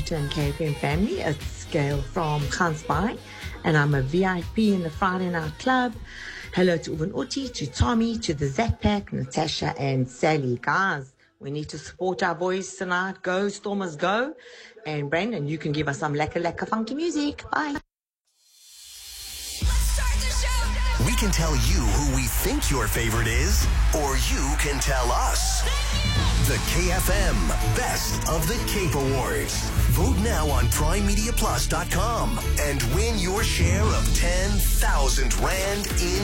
Luta and KFM family. It's Gail from Gansbaai, and I'm a VIP in the Friday Night Club. Hello to Uvan Uti, to Tommy, to the Zach Pack, Natasha, and Sally. Guys, we need to support our boys tonight. Go, Stormers, go. And Brandon, you can give us some lekker funky music. Bye. We can tell you who we think your favorite is, or you can tell us. The KFM Best of the Cape Awards. Vote now on PrimeMediaPlus.com and win your share of 10,000 Rand in